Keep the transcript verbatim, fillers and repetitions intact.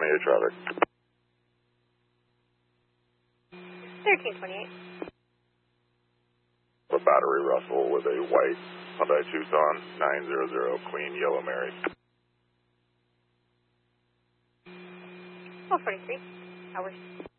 twenty-eight traffic. thirteen twenty-eight. A battery Russell with a white Hyundai Tucson nine hundred, Queen Yellow Mary. four forty-three. Hours.